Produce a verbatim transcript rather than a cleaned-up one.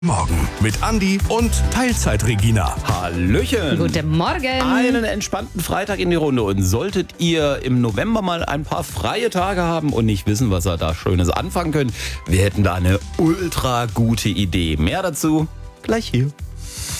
Morgen mit Andi und Teilzeit-Regina. Hallöchen. Guten Morgen. Einen entspannten Freitag in die Runde. Und solltet ihr im November mal ein paar freie Tage haben und nicht wissen, was ihr da Schönes anfangen könnt, wir hätten da eine ultra gute Idee. Mehr dazu gleich hier.